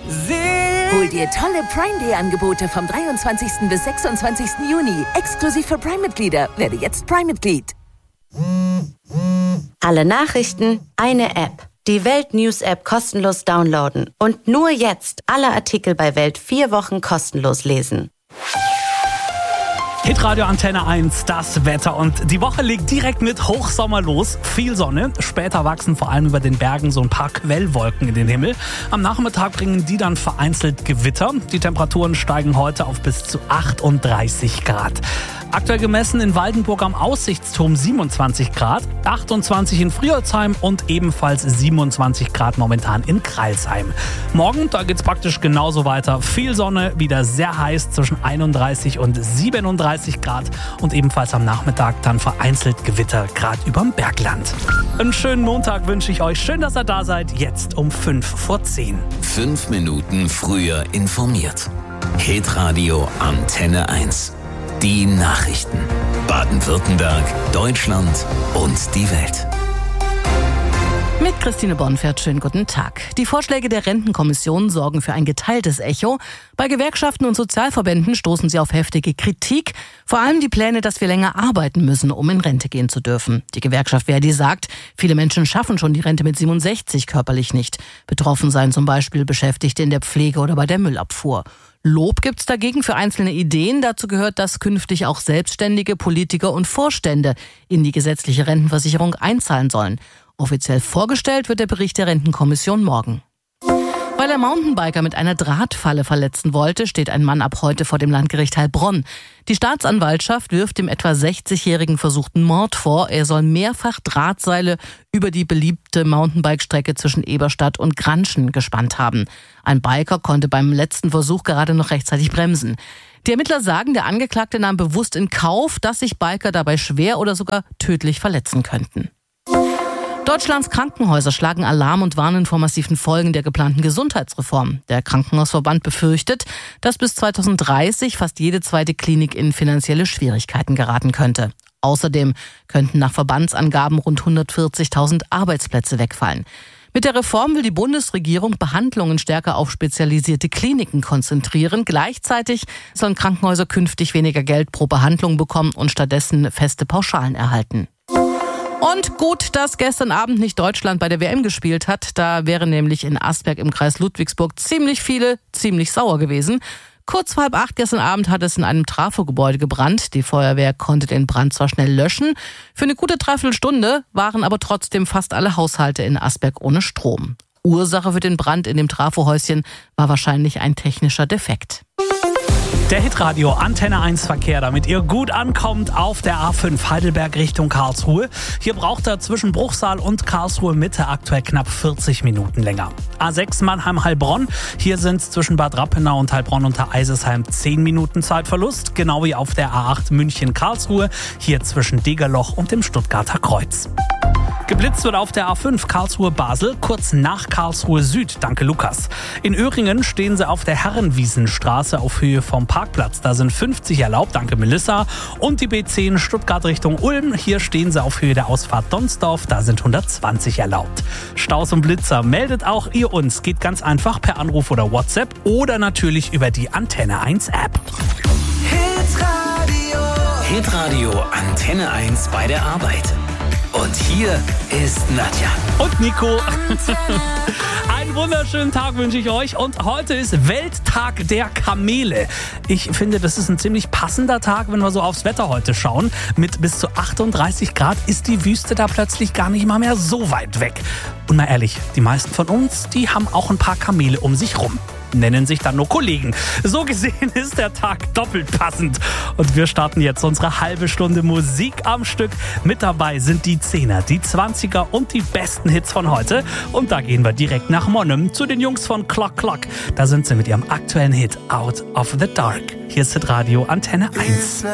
Hol dir tolle Prime-Day-Angebote vom 23. bis 26. Juni. Exklusiv für Prime-Mitglieder. Werde jetzt Prime-Mitglied. Alle Nachrichten, eine App. Die Welt News App kostenlos downloaden. Und nur jetzt alle Artikel bei Welt 4 Wochen kostenlos lesen. Hitradio Antenne 1, das Wetter. Und die Woche legt direkt mit Hochsommer los. Viel Sonne. Später wachsen vor allem über den Bergen so ein paar Quellwolken in den Himmel. Am Nachmittag bringen die dann vereinzelt Gewitter. Die Temperaturen steigen heute auf bis zu 38 Grad. Aktuell gemessen in Waldenburg am Aussichtsturm 27 Grad, 28 in Friolzheim und ebenfalls 27 Grad momentan in Crailsheim. Morgen, da geht's praktisch genauso weiter. Viel Sonne, wieder sehr heiß zwischen 31 und 37 Grad und ebenfalls am Nachmittag dann vereinzelt Gewitter, gerade überm Bergland. Einen schönen Montag wünsche ich euch. Schön, dass ihr da seid. Jetzt um 5:10. 5 Minuten früher informiert. Hitradio Antenne 1. Die Nachrichten. Baden-Württemberg, Deutschland und die Welt. Mit Christine Bonfert, schönen guten Tag. Die Vorschläge der Rentenkommission sorgen für ein geteiltes Echo. Bei Gewerkschaften und Sozialverbänden stoßen sie auf heftige Kritik. Vor allem die Pläne, dass wir länger arbeiten müssen, um in Rente gehen zu dürfen. Die Gewerkschaft Verdi sagt, viele Menschen schaffen schon die Rente mit 67 körperlich nicht. Betroffen seien zum Beispiel Beschäftigte in der Pflege oder bei der Müllabfuhr. Lob gibt's dagegen für einzelne Ideen. Dazu gehört, dass künftig auch Selbstständige, Politiker und Vorstände in die gesetzliche Rentenversicherung einzahlen sollen. Offiziell vorgestellt wird der Bericht der Rentenkommission morgen. Weil er Mountainbiker mit einer Drahtfalle verletzen wollte, steht ein Mann ab heute vor dem Landgericht Heilbronn. Die Staatsanwaltschaft wirft dem etwa 60-jährigen versuchten Mord vor. Er soll mehrfach Drahtseile über die beliebte Mountainbike-Strecke zwischen Eberstadt und Granschen gespannt haben. Ein Biker konnte beim letzten Versuch gerade noch rechtzeitig bremsen. Die Ermittler sagen, der Angeklagte nahm bewusst in Kauf, dass sich Biker dabei schwer oder sogar tödlich verletzen könnten. Deutschlands Krankenhäuser schlagen Alarm und warnen vor massiven Folgen der geplanten Gesundheitsreform. Der Krankenhausverband befürchtet, dass bis 2030 fast jede zweite Klinik in finanzielle Schwierigkeiten geraten könnte. Außerdem könnten nach Verbandsangaben rund 140.000 Arbeitsplätze wegfallen. Mit der Reform will die Bundesregierung Behandlungen stärker auf spezialisierte Kliniken konzentrieren. Gleichzeitig sollen Krankenhäuser künftig weniger Geld pro Behandlung bekommen und stattdessen feste Pauschalen erhalten. Und gut, dass gestern Abend nicht Deutschland bei der WM gespielt hat. Da wären nämlich in Asberg im Kreis Ludwigsburg ziemlich sauer gewesen. Kurz vor 7:30 gestern Abend hat es in einem Trafogebäude gebrannt. Die Feuerwehr konnte den Brand zwar schnell löschen. Für eine gute Dreiviertelstunde waren aber trotzdem fast alle Haushalte in Asberg ohne Strom. Ursache für den Brand in dem Trafohäuschen war wahrscheinlich ein technischer Defekt. Der Hitradio Antenne 1 Verkehr, damit ihr gut ankommt auf der A5 Heidelberg Richtung Karlsruhe. Hier braucht er zwischen Bruchsal und Karlsruhe Mitte aktuell knapp 40 Minuten länger. A6 Mannheim-Heilbronn. Hier sind es zwischen Bad Rappenau und Heilbronn unter Eisersheim 10 Minuten Zeitverlust. Genau wie auf der A8 München-Karlsruhe. Hier zwischen Degerloch und dem Stuttgarter Kreuz. Geblitzt wird auf der A5 Karlsruhe-Basel, kurz nach Karlsruhe Süd. Danke, Lukas. In Öhringen stehen sie auf der Herrenwiesenstraße auf Höhe vom Parkplatz. Da sind 50 erlaubt. Danke, Melissa. Und die B10 Stuttgart Richtung Ulm. Hier stehen sie auf Höhe der Ausfahrt Donsdorf. Da sind 120 erlaubt. Staus und Blitzer meldet auch ihr uns. Geht ganz einfach per Anruf oder WhatsApp oder natürlich über die Antenne 1 App. Hitradio Antenne 1 bei der Arbeit. Und hier ist Nadja. Und Nico. Einen wunderschönen Tag wünsche ich euch. Und heute ist Welttag der Kamele. Ich finde, das ist ein ziemlich passender Tag, wenn wir so aufs Wetter heute schauen. Mit bis zu 38 Grad ist die Wüste da plötzlich gar nicht mal mehr so weit weg. Und mal ehrlich, die meisten von uns, die haben auch ein paar Kamele um sich rum. Nennen sich dann nur Kollegen. So gesehen ist der Tag doppelt passend. Und wir starten jetzt unsere halbe Stunde Musik am Stück. Mit dabei sind die 10er, die 20er und die besten Hits von heute. Und da gehen wir direkt nach Monnem zu den Jungs von Clock Clock. Da sind sie mit ihrem aktuellen Hit Out of the Dark. Hier ist Hitradio Antenne 1.